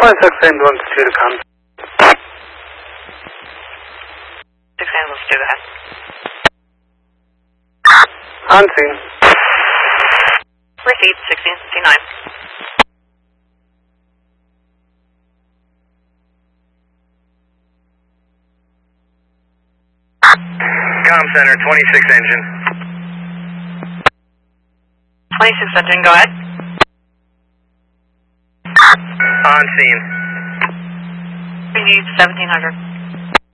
6 wants you to come. 6 wants to go ahead. On scene. Proceed, 1659. Com Center, 26 engine. 26 engine, go ahead. On scene. Proceed, 1700.